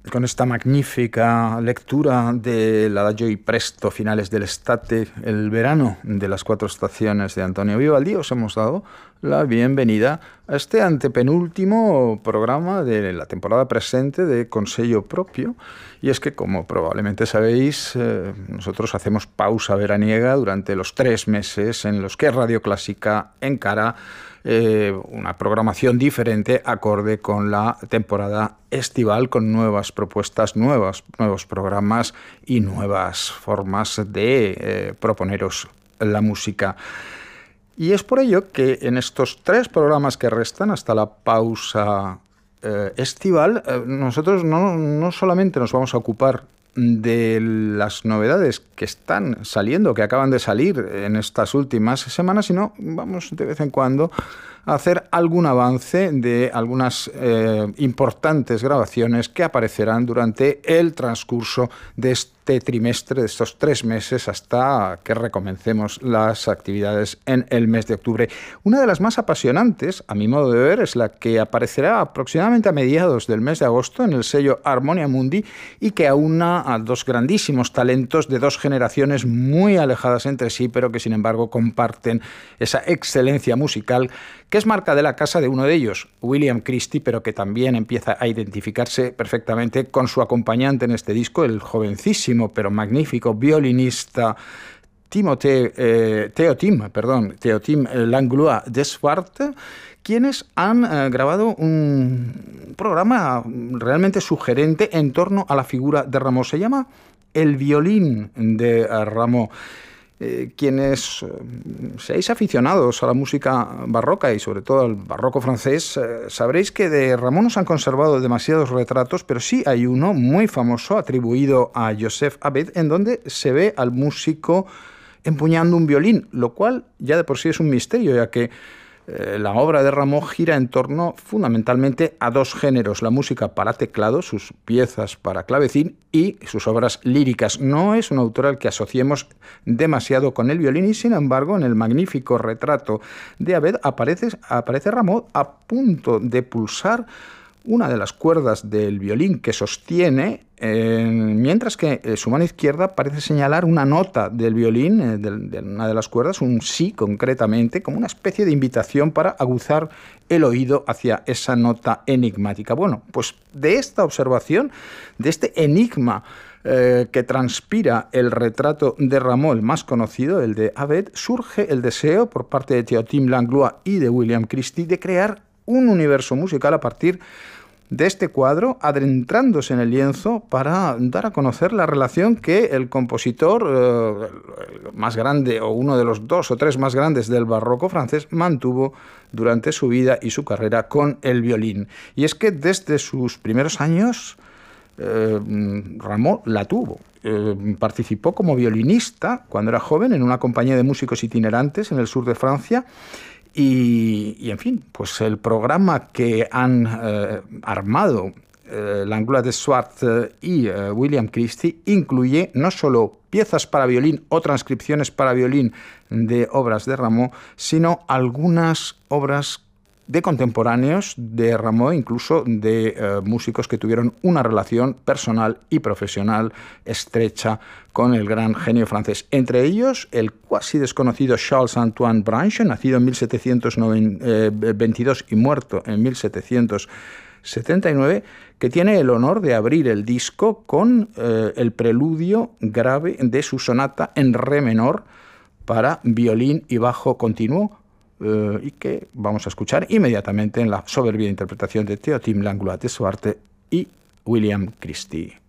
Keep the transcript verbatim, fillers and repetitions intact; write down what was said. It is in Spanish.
con esta magnífica lectura del Adagio y Presto finales del Estate, el verano de las cuatro estaciones de Antonio Vivaldi, os hemos dado la bienvenida a este antepenúltimo programa de la temporada presente de Consello Propio. Y es que, como probablemente sabéis, eh, nosotros hacemos pausa veraniega durante los tres meses en los que Radio Clásica encara Eh, una programación diferente acorde con la temporada estival, con nuevas propuestas, nuevas, nuevos programas y nuevas formas de eh, proponeros la música. Y es por ello que en estos tres programas que restan hasta la pausa eh, estival, eh, nosotros no, no solamente nos vamos a ocupar de las novedades que están saliendo, que acaban de salir en estas últimas semanas, sino vamos de vez en cuando a hacer algún avance de algunas eh, importantes grabaciones que aparecerán durante el transcurso de este trimestre, de estos tres meses, hasta que recomencemos las actividades en el mes de octubre. Una de las más apasionantes, a mi modo de ver, es la que aparecerá aproximadamente a mediados del mes de agosto en el sello Harmonia Mundi y que aúna a dos grandísimos talentos de dos generaciones muy alejadas entre sí, pero que sin embargo comparten esa excelencia musical que es marca de la casa de uno de ellos, William Christie, pero que también empieza a identificarse perfectamente con su acompañante en este disco, el jovencísimo pero magnífico violinista Timothée, eh, Théotime, perdón, Théotime Langlois Dessuart, quienes han eh, grabado un programa realmente sugerente en torno a la figura de Rameau. Se llama El violín de Rameau. Eh, quienes eh, seáis aficionados a la música barroca y sobre todo al barroco francés, eh, sabréis que de Rameau no se han conservado demasiados retratos, pero sí hay uno muy famoso atribuido a Joseph Abed, en donde se ve al músico empuñando un violín, lo cual ya de por sí es un misterio, ya que eh, la obra de Rameau gira en torno fundamentalmente a dos géneros: la música para teclado, sus piezas para clavecín, y sus obras líricas. No es un autor al que asociemos demasiado con el violín y, sin embargo, en el magnífico retrato de Abed aparece, aparece Rameau a punto de pulsar una de las cuerdas del violín que sostiene, eh, mientras que eh, su mano izquierda parece señalar una nota del violín, eh, de, de una de las cuerdas, un sí concretamente, como una especie de invitación para aguzar el oído hacia esa nota enigmática. Bueno, pues de esta observación, de este enigma eh, que transpira el retrato de Rameau, el más conocido, el de Abed, surge el deseo por parte de Théotime Langlois y de William Christie de crear un universo musical a partir de este cuadro, adentrándose en el lienzo para dar a conocer la relación que el compositor eh, el más grande, o uno de los dos o tres más grandes del barroco francés, mantuvo durante su vida y su carrera con el violín. Y es que desde sus primeros años eh, Rameau la tuvo. Eh, participó como violinista cuando era joven en una compañía de músicos itinerantes en el sur de Francia. Y, y, en fin, pues el programa que han eh, armado eh, Langlois Dessuart eh, y eh, William Christie incluye no solo piezas para violín o transcripciones para violín de obras de Rameau, sino algunas obras de contemporáneos de Rameau, incluso de eh, músicos que tuvieron una relación personal y profesional estrecha con el gran genio francés. Entre ellos, el cuasi desconocido Charles-Antoine Branche, nacido en mil setecientos veintidós y muerto en mil setecientos setenta y nueve, que tiene el honor de abrir el disco con eh, el preludio grave de su sonata en re menor para violín y bajo continuo, Uh, y que vamos a escuchar inmediatamente en la soberbia interpretación de Théotime Langlois Dessuart y William Christie.